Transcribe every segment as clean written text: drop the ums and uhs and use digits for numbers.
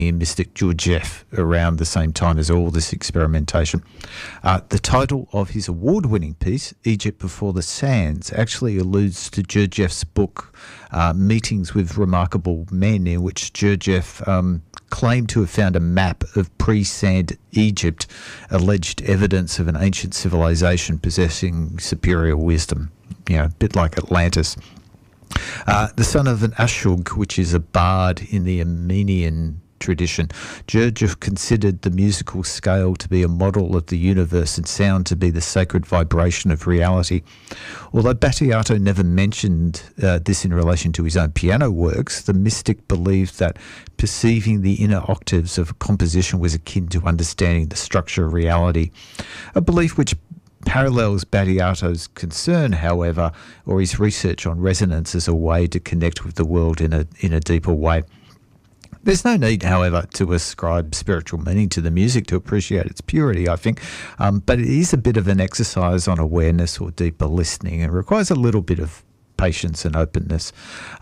mystic Gurdjieff around the same time as all this experimentation. The title of his award-winning piece, Egypt Before the Sands, actually alludes to Gurdjieff's book, Meetings with Remarkable Men, in which Gurdjieff claimed to have found a map of pre-sand Egypt, alleged evidence of an ancient civilization possessing superior wisdom, a bit like Atlantis. The son of an Ashug, which is a bard in the Armenian tradition, Gurdjieff considered the musical scale to be a model of the universe and sound to be the sacred vibration of reality. Although Battiato never mentioned this in relation to his own piano works, the mystic believed that perceiving the inner octaves of a composition was akin to understanding the structure of reality, a belief which parallels Battiato's concern, however, or his research on resonance as a way to connect with the world in a deeper way. There's no need, however, to ascribe spiritual meaning to the music to appreciate its purity, I think, but it is a bit of an exercise on awareness or deeper listening and requires a little bit of patience and openness.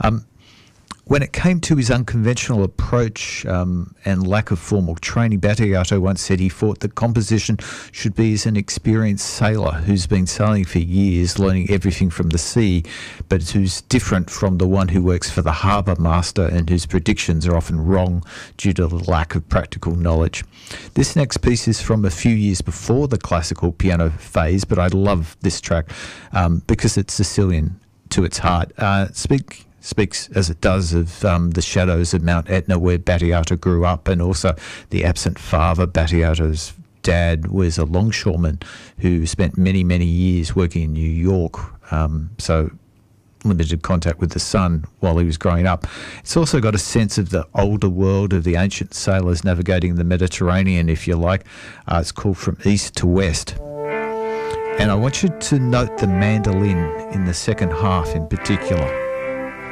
When it came to his unconventional approach and lack of formal training, Battiato once said he thought that composition should be as an experienced sailor who's been sailing for years, learning everything from the sea, but who's different from the one who works for the harbour master and whose predictions are often wrong due to the lack of practical knowledge. This next piece is from a few years before the classical piano phase, but I love this track because it's Sicilian to its heart. Speaks as it does of the shadows of Mount Etna where Battiato grew up, and also the absent father. Battiato's dad was a longshoreman who spent many, many years working in New York, so limited contact with the son while he was growing up. It's also got a sense of the older world of the ancient sailors navigating the Mediterranean, if you like. It's called From East to West. And I want you to note the mandolin in the second half in particular.